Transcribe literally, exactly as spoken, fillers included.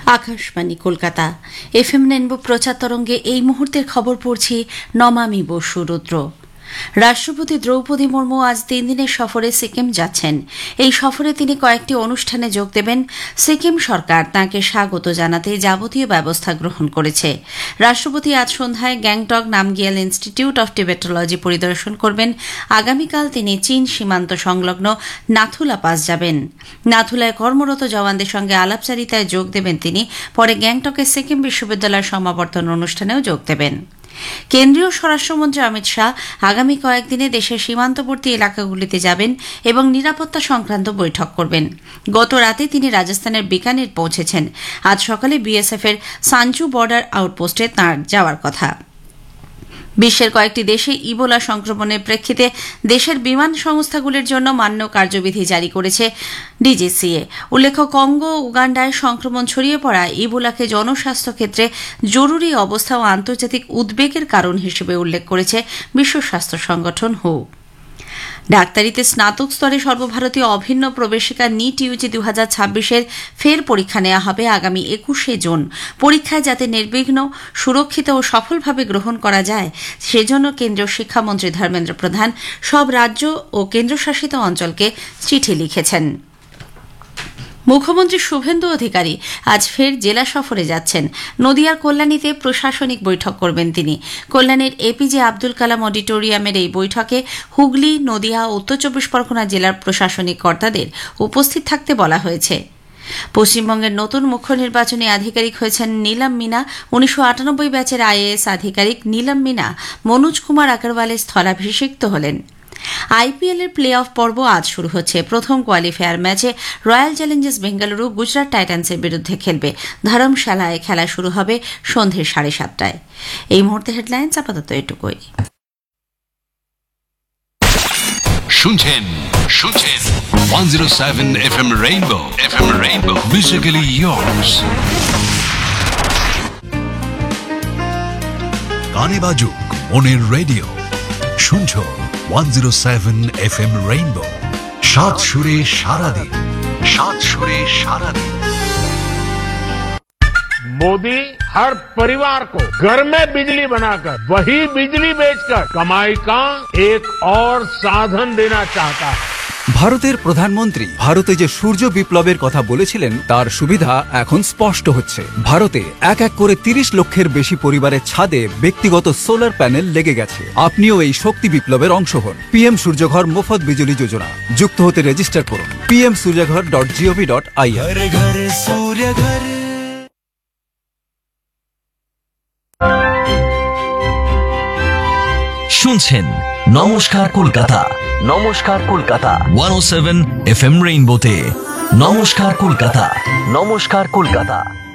Akashvani Kolkata FM rainbow প্রচার তরঙ্গে এই মুহূর্তের খবর পড়ছি নমামি বসু রুদ্র। রাষ্ট্রপতি দ্রৌপদী মুর্মু আজ তিন দিনের সফরে সিকিম যাচ্ছেন। এই সফরে তিনি কয়েকটি অনুষ্ঠানে যোগ দেবেন। সিকিম সরকার তাঁকে স্বাগত জানাতে যাবতীয় ব্যবস্থা গ্রহণ করেছে। রাষ্ট্রপতি আজ সন্ধ্যায় গ্যাংটক নামগিয়াল ইনস্টিটিউট অব টিবেটোলজি পরিদর্শন করবেন। আগামীকাল তিনি চীন সীমান্ত সংলগ্ন নাথুলা পাস যাবেন। নাথুলায় কর্মরত জওয়ানদের সঙ্গে আলাপচারিতায় যোগ দেবেন তিনি। পরে গ্যাংটকের সিকিম বিশ্ববিদ্যালয়ের সমাবর্তন অনুষ্ঠানেও যোগ দেবেন। কেন্দ্রীয় স্বরাষ্ট্রমন্ত্রী অমিত শাহ আগামী কয়েকদিনে দেশের সীমান্তবর্তী এলাকাগুলিতে যাবেন এবং নিরাপত্তা সংক্রান্ত বৈঠক করবেন। গত রাতে তিনি রাজস্থানের বিকানির পৌঁছেছেন। আজ সকালে বিএসএফ এর সাঞ্চু বর্ডার আউটপোস্টে তাঁর যাওয়ার কথা। বিশ্বের কয়েকটি দেশে ইবোলা সংক্রমণের প্রেক্ষিতে দেশের বিমান সংস্থাগুলির জন্য মান্য কার্যবিধি জারি করেছে ডিজিসিএ। উল্লেখ্য, কঙ্গো ও উগান্ডায় সংক্রমণ ছড়িয়ে পড়া ইবোলাকে জনস্বাস্থ্য ক্ষেত্রে জরুরি অবস্থা ও আন্তর্জাতিক উদ্বেগের কারণ হিসেবে উল্লেখ করেছে বিশ্ব স্বাস্থ্য সংগঠন হু। ডাক্তারিতে স্নাতক স্তরে সর্বভারতীয় অভিন্ন প্রবেশিকা নিট ইউজি দু হাজার ছাব্বিশের ফের পরীক্ষা নেওয়া হবে আগামী একুশে জুন। পরীক্ষায় যাতে নির্বিঘ্ন, সুরক্ষিত ও সফলভাবে গ্রহণ করা যায় সেজন্য কেন্দ্রীয় শিক্ষামন্ত্রী ধর্মেন্দ্র প্রধান সব রাজ্য ও কেন্দ্রশাসিত অঞ্চলকে চিঠি লিখেছেন। মুখ্যমন্ত্রী শুভেন্দু অধিকারী আজ ফের জেলা সফরে যাচ্ছেন। নদিয়ার কল্যাণীতে প্রশাসনিক বৈঠক করবেন তিনি। কল্যাণীর এপিজে আব্দুল কালাম অডিটোরিয়ামের এই বৈঠকে হুগলি, নদিয়া ও উত্তর চব্বিশ পরগনা জেলার প্রশাসনিক কর্তাদের উপস্থিত থাকতে বলা হয়েছে। পশ্চিমবঙ্গের নতুন মুখ্য নির্বাচনী আধিকারিক হয়েছেন নীলম মিনা। উনিশশো আটানব্বই ব্যাচের আইএএস আধিকারিক নীলম মিনা মনোজ কুমার আগরওয়ালের স্থলাভিষিক্ত হলেন। আইপিএল এর প্লে অফ পর্ব আজ শুরু হচ্ছে। প্রথম কোয়ালিফায়ার ম্যাচে রয়্যাল চ্যালেঞ্জার্স বেঙ্গালুরু গুজরাট টাইটান্সের বিরুদ্ধে খেলবে। ধরমশালায় খেলা শুরু হবে সন্ধ্যে সাড়ে সাতটায়। এই মুহূর্তে হেডলাইন্স আপাতত এটুকুই। শুনছেন শুনছেন একশো সাত FM rainbow FM rainbow musically years. গানে বাজুক মনের রেডিও, শুনছো একশো সাত এফএম रेनबो। सात सुरे सारा दिन, सात सुरे सारा दिन। मोदी हर परिवार को घर में बिजली बनाकर वही बिजली बेचकर कमाई का एक और साधन देना चाहता है। ভারতের প্রধানমন্ত্রী ভারতে যে সূর্য বিপ্লবের কথা বলেছিলেন তার সুবিধা এখন স্পষ্ট হচ্ছে। ভারতে এক এক করে তিরিশ লক্ষের বেশি পরিবারের ছাদে ব্যক্তিগত সোলার প্যানেল লেগে গেছে। আপনিও এই শক্তি বিপ্লবের অংশ হন। পিএম সূর্যঘর মুফত বিজলি যোজনা। যুক্ত হতে রেজিস্টার করুন PM সূর্যঘর dot gov dot I N. শুনছেন নমস্কার কলকাতা, নমস্কার কলকাতা একশো সাত এফএম রেইনবোতে। নমস্কার কলকাতা, নমস্কার কলকাতা।